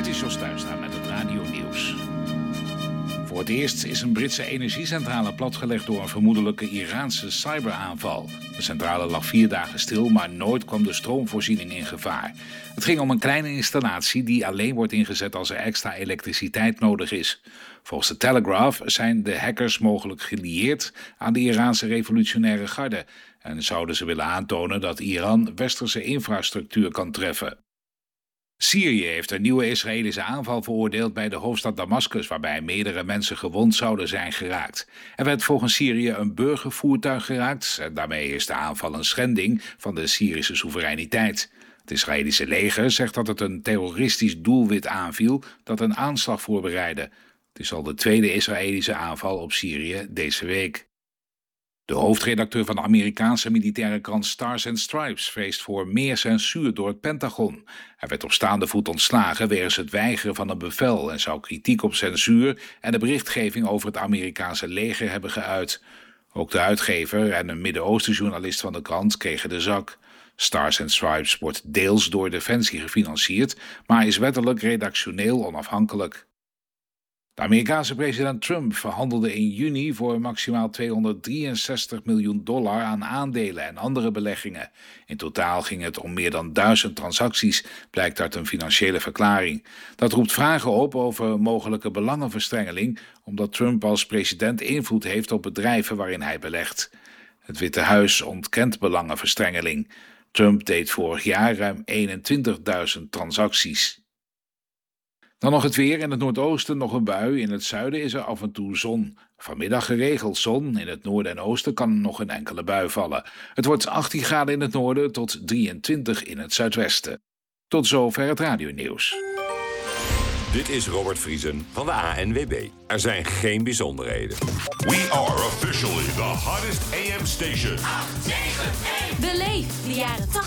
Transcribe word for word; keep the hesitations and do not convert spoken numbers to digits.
Dit is Jos Tuinstra met het Radio Nieuws. Voor het eerst is een Britse energiecentrale platgelegd door een vermoedelijke Iraanse cyberaanval. De centrale lag vier dagen stil, maar nooit kwam de stroomvoorziening in gevaar. Het ging om een kleine installatie die alleen wordt ingezet als er extra elektriciteit nodig is. Volgens de Telegraph zijn de hackers mogelijk gelieerd aan de Iraanse revolutionaire garde en zouden ze willen aantonen dat Iran westerse infrastructuur kan treffen. Syrië heeft een nieuwe Israëlische aanval veroordeeld bij de hoofdstad Damascus, waarbij meerdere mensen gewond zouden zijn geraakt. Er werd volgens Syrië een burgervoertuig geraakt en daarmee is de aanval een schending van de Syrische soevereiniteit. Het Israëlische leger zegt dat het een terroristisch doelwit aanviel dat een aanslag voorbereidde. Het is al de tweede Israëlische aanval op Syrië deze week. De hoofdredacteur van de Amerikaanse militaire krant Stars and Stripes vreest voor meer censuur door het Pentagon. Hij werd op staande voet ontslagen wegens het weigeren van een bevel en zou kritiek op censuur en de berichtgeving over het Amerikaanse leger hebben geuit. Ook de uitgever en een Midden-Oosten-journalist van de krant kregen de zak. Stars and Stripes wordt deels door Defensie gefinancierd, maar is wettelijk redactioneel onafhankelijk. De Amerikaanse president Trump verhandelde in juni voor maximaal tweehonderddrieënzestig miljoen dollar aan aandelen en andere beleggingen. In totaal ging het om meer dan duizend transacties, blijkt uit een financiële verklaring. Dat roept vragen op over mogelijke belangenverstrengeling, omdat Trump als president invloed heeft op bedrijven waarin hij belegt. Het Witte Huis ontkent belangenverstrengeling. Trump deed vorig jaar ruim eenentwintigduizend transacties. Dan nog het weer. In het noordoosten nog een bui. In het zuiden is er af en toe zon. Vanmiddag geregeld zon. In het noorden en oosten kan nog een enkele bui vallen. Het wordt achttien graden in het noorden tot drieëntwintig in het zuidwesten. Tot zover het radionieuws. Dit is Robert Vriesen van de A N W B. Er zijn geen bijzonderheden. We are officially the hottest A M station. Beleef de jaren tachtig.